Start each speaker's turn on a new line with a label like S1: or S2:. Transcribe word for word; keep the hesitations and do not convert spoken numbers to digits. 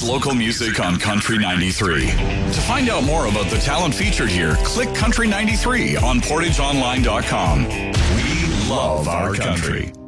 S1: local music on Country ninety-three. To find out more about the talent featured here, click Country ninety-three on portage online dot com. We love our country.